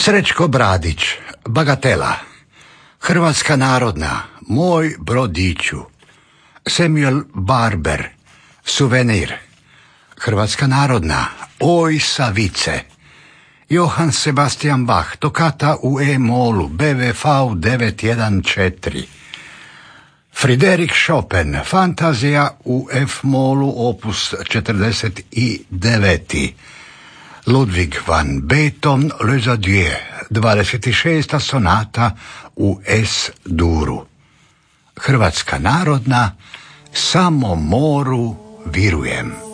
Srećko Bradić, Bagatela. Hrvatska narodna, Moj brodiću. Samuel Barber, Suvenir. Hrvatska narodna, Oj Savice. Johann Sebastian Bach, Tokata u E-molu, BWV 914. Friedrich Chopin, Fantazija u F-molu, opus 49. Ludwig van Beethoven, Les Adieux, 26. sonata u S-duru. Hrvatska narodna, Samo moru virujem.